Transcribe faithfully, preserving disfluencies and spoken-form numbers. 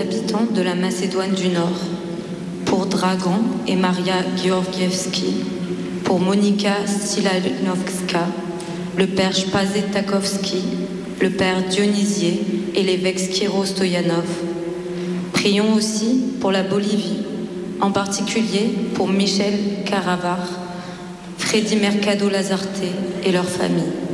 habitants de la Macédoine du Nord, pour Dragan et Maria Georgievski, pour Monika Stilanovska, le père Spazé Takovski, le père Dionysier et l'évêque Skiro Stoyanov. Prions aussi pour la Bolivie, en particulier pour Michel Caravar, Freddy Mercado Lazarte et leurs familles.